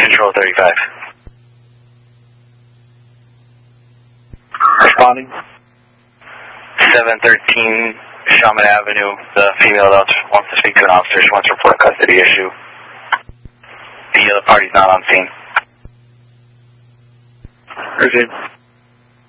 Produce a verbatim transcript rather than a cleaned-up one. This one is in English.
Control thirty-five. Responding. seven thirteen Shaman Avenue. The female wants to speak to an officer. She wants to report a custody issue. The other party's not on scene. Appreciate it.